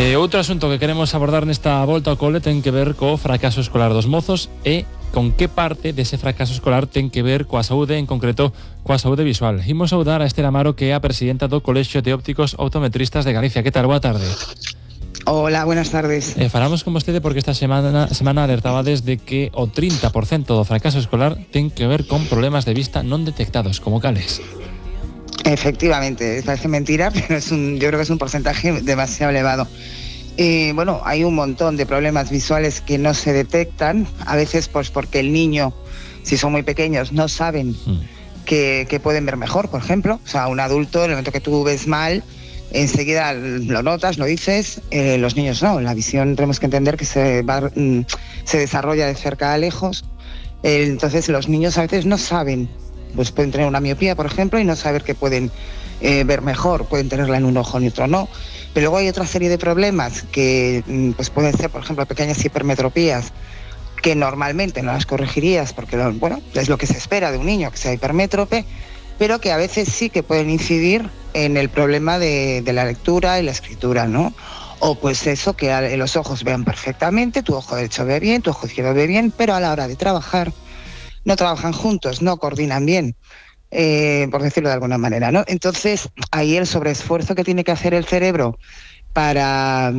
Outro asunto que queremos abordar nesta volta ao cole ten que ver co fracaso escolar dos mozos e con que parte dese fracaso escolar ten que ver coa saúde, en concreto coa saúde visual. Imos saudar a Esther Amaro, que é a presidenta do Colexio de Ópticos Optometristas de Galicia. Que tal? Boa tarde. Hola, buenas tardes. Falamos con vostede porque esta semana alertabades de que o 30% do fracaso escolar ten que ver con problemas de vista non detectados, como cales. Efectivamente, parece mentira, pero yo creo que es un porcentaje demasiado elevado. Bueno, hay un montón de problemas visuales que no se detectan, a veces pues porque el niño, si son muy pequeños, no saben que pueden ver mejor, por ejemplo. O sea, un adulto, en el momento que tú ves mal, enseguida lo notas, lo dices, los niños no. La visión tenemos que entender que se desarrolla de cerca a lejos, entonces los niños a veces no saben. Pues pueden tener una miopía, por ejemplo, y no saber que pueden ver mejor, pueden tenerla en un ojo y otro no. Pero luego hay otra serie de problemas que pues pueden ser, por ejemplo, pequeñas hipermetropías, que normalmente no las corregirías porque, bueno, es lo que se espera de un niño, que sea hipermétrope, pero que a veces sí que pueden incidir en el problema de la lectura y la escritura, ¿no? O pues eso, que los ojos vean perfectamente, tu ojo derecho ve bien, tu ojo izquierdo ve bien, pero a la hora de trabajar no trabajan juntos, no coordinan bien, por decirlo de alguna manera, ¿no? Entonces, ahí el sobreesfuerzo que tiene que hacer el cerebro para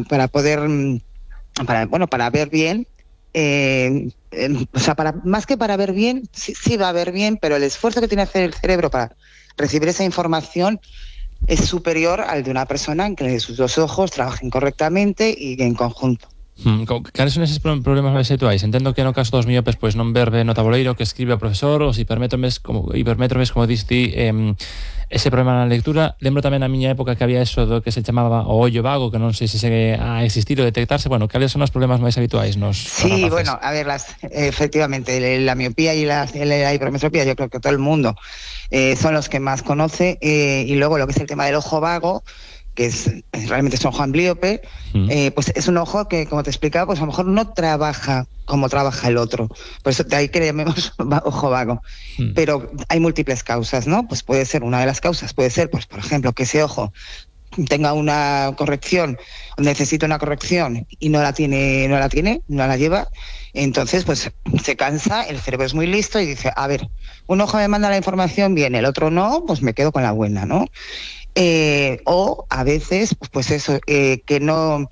ver bien, o sea, más que para ver bien, sí va a ver bien, pero el esfuerzo que tiene que hacer el cerebro para recibir esa información es superior al de una persona en que sus dos ojos trabajen correctamente y en conjunto. Cales son eses problemas máis habituais? Entendo que no caso dos miopes pois non ver ben o tabuleiro que escribe o profesor, os hipermétropes, como dis ti, ese problema na lectura. Lembro tamén na miña época que había eso do que se chamaba o ollo vago, que non sei se segue a existir ou detectarse. Bueno, cales son os problemas máis habituais nos Sí, rapaces? Bueno, a ver, efectivamente, la miopía y la hipermetropía, yo creo que todo el mundo son los que más conoce, y luego lo que es el tema del ojo vago, que realmente es un ojo amblíope, pues es un ojo que, como te explicaba, pues a lo mejor no trabaja como trabaja el otro. Por eso de ahí que le llamemos ojo vago. Pero hay múltiples causas, ¿no? Pues puede ser, una de las causas puede ser, pues por ejemplo, que ese ojo tenga una corrección, necesita una corrección y no la lleva. Entonces, pues se cansa, el cerebro es muy listo y dice, a ver, un ojo me manda la información bien, el otro no, pues me quedo con la buena, ¿no? O a veces, pues eso, que no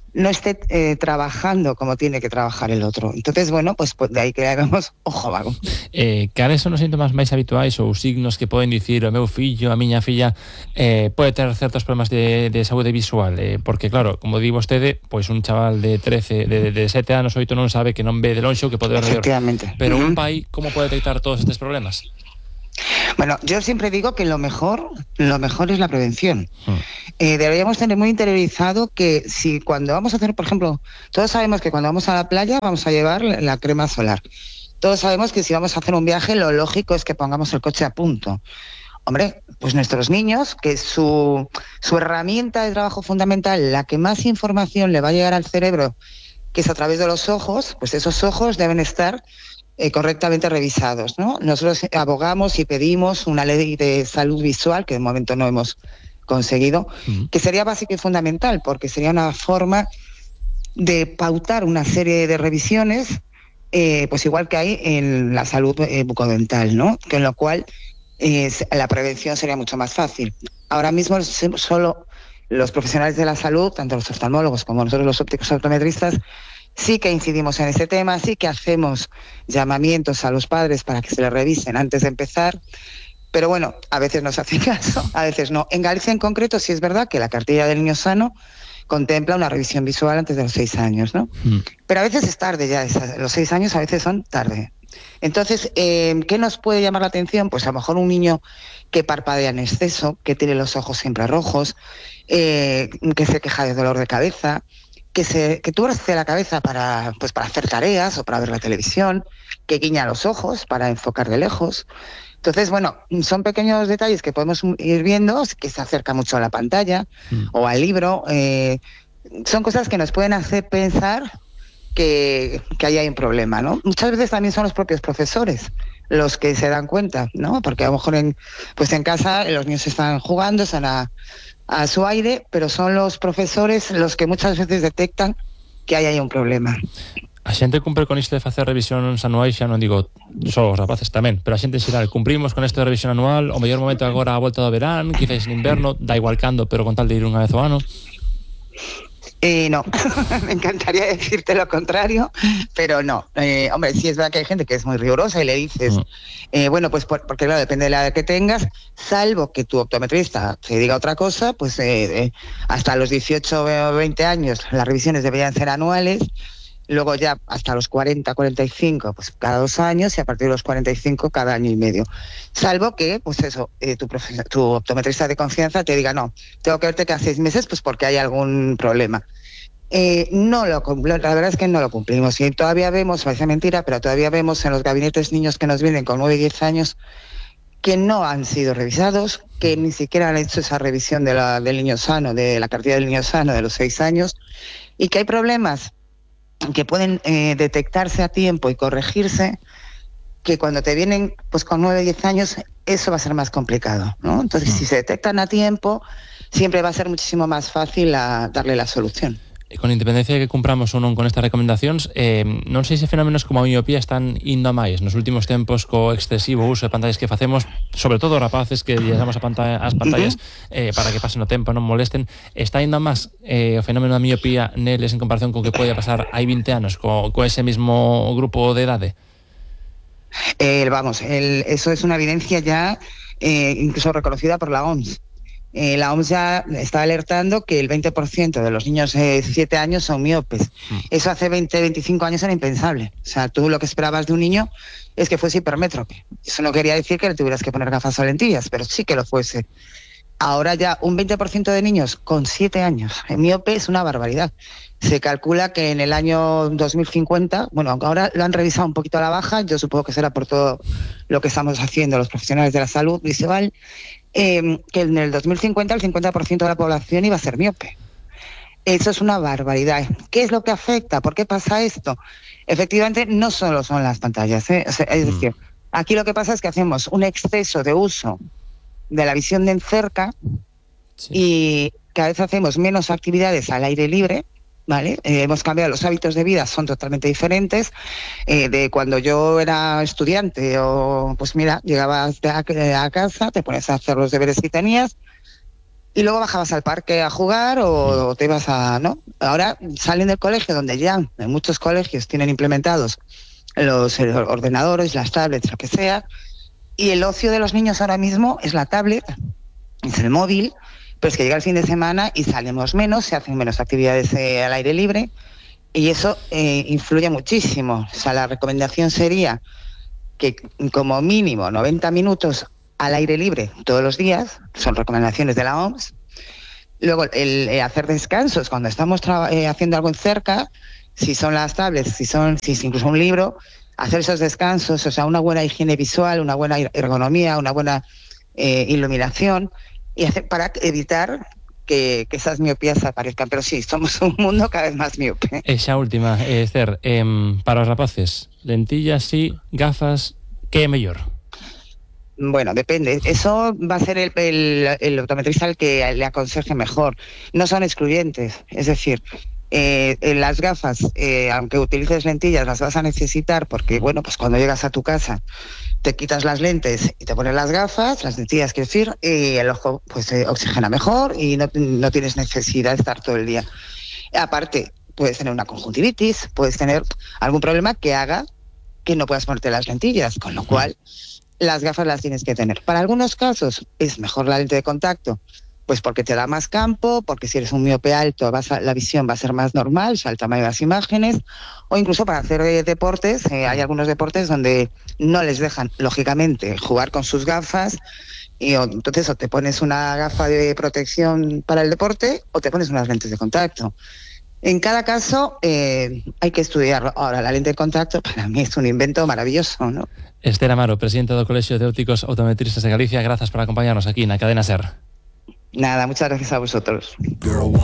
esté trabajando como tiene que trabajar el otro. Entonces, bueno, pues de ahí que le hagamos ojo vago. Cales son os síntomas máis habituais ou signos que poden dicir o meu fillo, a miña filla pode ter certos problemas de saúde visual? Porque claro, como di vostede, pois un chaval de 7 anos, 8 non sabe que non ve de lonxe o que pode ver mellor. Efectivamente. Pero un pai, como pode detectar todos estes problemas? Bueno, yo siempre digo que lo mejor es la prevención. Deberíamos tener muy interiorizado que si cuando vamos a hacer, por ejemplo, todos sabemos que cuando vamos a la playa vamos a llevar la crema solar. Todos sabemos que si vamos a hacer un viaje lo lógico es que pongamos el coche a punto. Hombre, pues nuestros niños, que su herramienta de trabajo fundamental, la que más información le va a llegar al cerebro, que es a través de los ojos, pues esos ojos deben estar correctamente revisados, ¿no? Nosotros abogamos y pedimos una ley de salud visual que de momento no hemos conseguido, que sería básica y fundamental, porque sería una forma de pautar una serie de revisiones, pues igual que hay en la salud bucodental, ¿no? Con lo cual la prevención sería mucho más fácil. Ahora mismo solo los profesionales de la salud, tanto los oftalmólogos como nosotros los ópticos optometristas, sí que incidimos en ese tema, sí que hacemos llamamientos a los padres para que se les revisen antes de empezar, pero bueno, a veces no se hace caso, a veces no. En Galicia en concreto sí es verdad que la cartilla del niño sano contempla una revisión visual antes de los 6 años, ¿no? Pero a veces es tarde ya, los 6 años a veces son tarde. Entonces, ¿qué nos puede llamar la atención? Pues a lo mejor un niño que parpadea en exceso, que tiene los ojos siempre rojos, que se queja de dolor de cabeza, que tuerce la cabeza para hacer tareas o para ver la televisión, que guiña los ojos para enfocar de lejos. Entonces, bueno, son pequeños detalles que podemos ir viendo, que se acerca mucho a la pantalla o al libro. Son cosas que nos pueden hacer pensar que ahí hay un problema, ¿no? Muchas veces también son los propios profesores los que se dan cuenta, ¿no? Porque a lo mejor en casa los niños están jugando, están a su aire, pero son los profesores los que muchas veces detectan que hay un problema. A xente cumpre con isto de facer revisións anuais, xa non digo só os rapaces tamén, pero a xente en xeral, cumprimos con isto de revisión anual, o mellor momento agora a volta do verán, quizás en inverno, da igual cando, pero con tal de ir unha vez ao ano? No, me encantaría decirte lo contrario, pero no. Hombre, sí es verdad que hay gente que es muy rigurosa y le dices, bueno, pues porque claro, depende de la edad que tengas, salvo que tu optometrista te diga otra cosa, pues hasta los 18 o 20 años las revisiones deberían ser anuales. Luego ya hasta los 40, 45, pues cada 2 años, y a partir de los 45 cada año y medio. Salvo que, pues eso, tu optometrista de confianza te diga, no, tengo que verte cada 6 meses pues porque hay algún problema. La verdad es que no lo cumplimos. Y todavía vemos, parece mentira, pero todavía vemos en los gabinetes niños que nos vienen con 9 y 10 años que no han sido revisados, que ni siquiera han hecho esa revisión del niño sano, de la cartilla del niño sano de los 6 años, y que hay problemas que pueden detectarse a tiempo y corregirse, que cuando te vienen pues con 9 o 10 años eso va a ser más complicado, ¿no? Entonces, si se detectan a tiempo, siempre va a ser muchísimo más fácil darle la solución. Con independencia de que cumpramos ou non con estas recomendacións, non sei se fenómenos como a miopía están indo a máis nos últimos tempos co excesivo uso de pantallas que facemos, sobre todo rapaces que llevamos as pantallas para que pasen o tempo, non molesten. Está indo a máis o fenómeno da miopía neles en comparación con que podía pasar hai 20 anos co ese mismo grupo de edade? Eso es una evidencia ya incluso reconocida por la OMS. La OMS ya está alertando que el 20% de los niños de 7 años son miopes. Eso hace 20, 25 años era impensable. O sea, tú lo que esperabas de un niño es que fuese hipermétrope. Eso no quería decir que le tuvieras que poner gafas o lentillas, pero sí que lo fuese. Ahora ya un 20% de niños con 7 años miope es una barbaridad. Se calcula que en el año 2050, bueno, ahora lo han revisado un poquito a la baja, yo supongo que será por todo lo que estamos haciendo los profesionales de la salud visual, que en el 2050 el 50% de la población iba a ser miope. Eso es una barbaridad. ¿Qué es lo que afecta? ¿Por qué pasa esto? Efectivamente, no solo son las pantallas, ¿eh? O sea, es decir, aquí lo que pasa es que hacemos un exceso de uso de la visión de cerca, y cada vez hacemos menos actividades al aire libre, ¿vale? Hemos cambiado los hábitos de vida, son totalmente diferentes de cuando yo era estudiante, o pues mira, llegabas a casa, te pones a hacer los deberes que tenías y luego bajabas al parque a jugar o te ibas ¿no? Ahora salen del colegio, donde ya en muchos colegios tienen implementados los ordenadores, las tablets, lo que sea, y el ocio de los niños ahora mismo es la tablet, es el móvil. Pero es que llega el fin de semana y salimos menos, se hacen menos actividades al aire libre, y eso influye muchísimo. O sea, la recomendación sería que como mínimo 90 minutos al aire libre todos los días, son recomendaciones de la OMS. Luego, hacer descansos cuando estamos haciendo algo en cerca, si son las tablets, si es incluso un libro, hacer esos descansos, o sea, una buena higiene visual, una buena ergonomía, una buena iluminación, y para evitar que esas miopías aparezcan. Pero sí, somos un mundo cada vez más miope. Esa última, Esther, para os rapaces, lentillas sí, gafas, que é mellor? Bueno, depende. Eso va a ser el optometrista el que le aconseje mejor. No son excluyentes. Es decir, las gafas, aunque utilices lentillas, las vas a necesitar porque, bueno, pues cuando llegas a tu casa te quitas las lentes y te pones las gafas, las lentillas, quiero decir, y el ojo pues oxigena mejor y no tienes necesidad de estar todo el día. Aparte, puedes tener una conjuntivitis, puedes tener algún problema que haga que no puedas ponerte las lentillas, con lo cual las gafas las tienes que tener. Para algunos casos es mejor la lente de contacto, pues porque te da más campo, porque si eres un miope alto la visión va a ser más normal, o sea, el tamaño de las imágenes, o incluso para hacer deportes. Hay algunos deportes donde no les dejan, lógicamente, jugar con sus gafas, y entonces o te pones una gafa de protección para el deporte o te pones unas lentes de contacto. En cada caso hay que estudiarlo. Ahora, la lente de contacto para mí es un invento maravilloso, ¿no? Esther Amaro, presidenta do Colexio de Ópticos Optometristas de Galicia, grazas por acompañarnos aquí na Cadena SER. Nada, muchas gracias a vosotros.